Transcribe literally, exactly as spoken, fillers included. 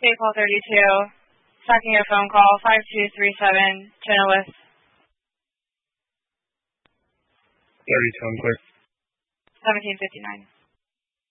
Baseball thirty-two, tracking your phone call, five two three seven, Chenoweth. thirty-two, I'm clear. seventeen fifty-nine.